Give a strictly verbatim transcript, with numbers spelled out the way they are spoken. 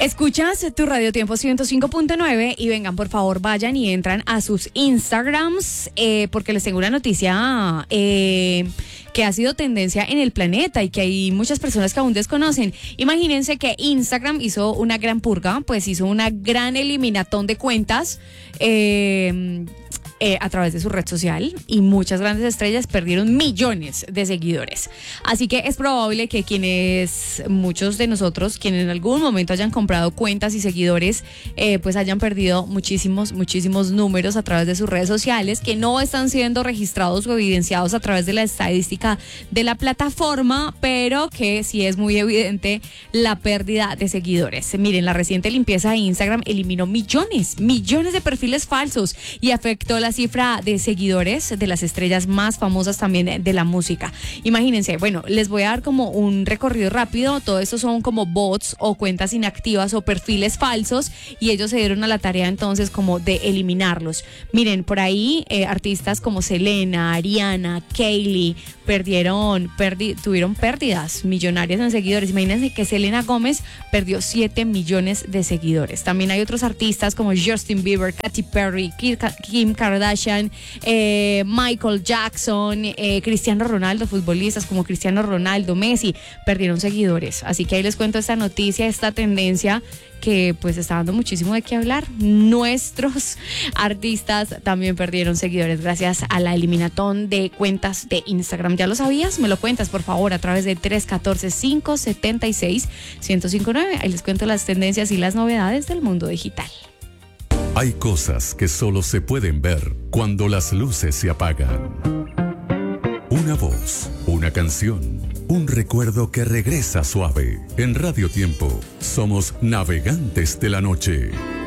Escuchas tu Radio Tiempo ciento cinco punto nueve y vengan, por favor, vayan y entran a sus Instagrams eh, porque les tengo una noticia eh, que ha sido tendencia en el planeta y que hay muchas personas que aún desconocen. Imagínense que Instagram hizo una gran purga, pues hizo una gran eliminatón de cuentas eh, eh, a través de su red social y muchas grandes estrellas perdieron millones de seguidores. Así que es probable que quienes, muchos de nosotros, quienes en algún momento hayan comprado cuentas y seguidores, eh, pues hayan perdido muchísimos, muchísimos números a través de sus redes sociales que no están siendo registrados o evidenciados a través de la estadística de la plataforma, pero que sí es muy evidente la pérdida de seguidores. Miren, la reciente limpieza de Instagram eliminó millones, millones de perfiles falsos y afectó la cifra de seguidores de las estrellas más famosas también de la música. Imagínense, bueno, les voy a dar como un recorrido rápido. Todo esto son como bots o cuentas inactivas o perfiles falsos y ellos se dieron a la tarea entonces como de eliminarlos. Miren, por ahí eh, artistas como Selena, Ariana, Kaylee perdieron, perdi, tuvieron pérdidas millonarias en seguidores. Imagínense que Selena Gómez perdió siete millones de seguidores. También hay otros artistas como Justin Bieber, Katy Perry, Kim Kardashian, eh, Michael Jackson, eh, Cristiano Ronaldo, futbolistas como Cristiano Ronaldo, Messi, perdieron seguidores. Así que ahí les cuento esta noticia, esta tendencia que pues está dando muchísimo de qué hablar. Nuestros artistas también perdieron seguidores gracias a la eliminatón de cuentas de Instagram. ¿Ya lo sabías? Me lo cuentas, por favor, a través de tres uno cuatro, cinco siete seis, uno cero cinco nueve. Ahí les cuento las tendencias y las novedades del mundo digital. Hay cosas que solo se pueden ver cuando las luces se apagan. Una voz, una canción, un recuerdo que regresa suave. En Radio Tiempo somos navegantes de la noche.